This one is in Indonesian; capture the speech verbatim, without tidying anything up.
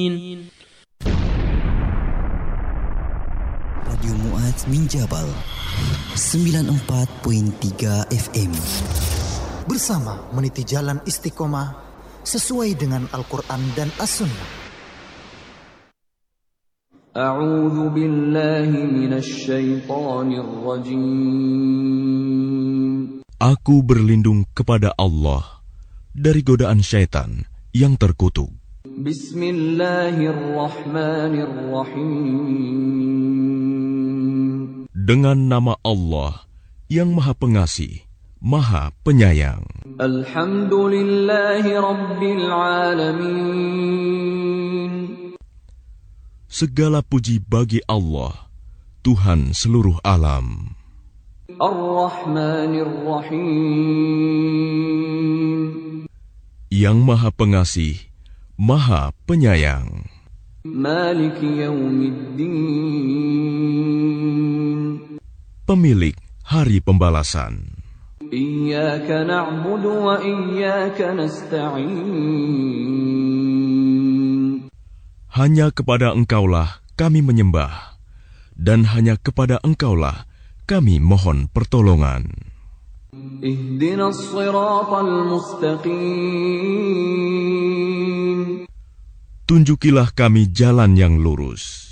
Radio Mu'adz min Jabal sembilan puluh empat koma tiga F M. Bersama meniti jalan istiqomah sesuai dengan Al-Quran dan As-Sunnah. A'udzu billahi minasy syaithanir rajim. Aku berlindung kepada Allah dari godaan syaitan yang terkutuk. Bismillahirrahmanirrahim. Dengan nama Allah yang Maha Pengasih, Maha Penyayang. Alhamdulillahi Rabbil Alamin. Segala puji bagi Allah, Tuhan seluruh alam. Ar-Rahmanir-Rahim. Yang Maha Pengasih, Maha Penyayang. Maliki Yaumiddin. Pemilik Hari Pembalasan. Iyyaka na'budu wa iyyaka nasta'in. Hanya kepada Engkaulah kami menyembah, dan hanya kepada Engkaulah kami mohon pertolongan. Ihdinas siratal mustaqim. Tunjukilah kami jalan yang lurus.